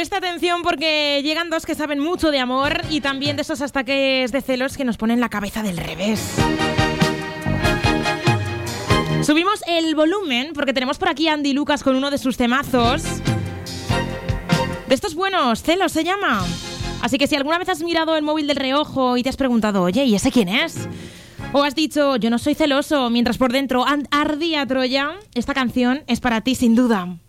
Presta atención porque llegan dos que saben mucho de amor y también de esos ataques de celos que nos ponen la cabeza del revés. Subimos el volumen porque tenemos por aquí a Andy Lucas con uno de sus temazos. De estos buenos, Celos se llama. Así que si alguna vez has mirado el móvil del reojo y te has preguntado, oye, ¿y ese quién es? O has dicho, yo no soy celoso, mientras por dentro ardía Troya, esta canción es para ti sin duda.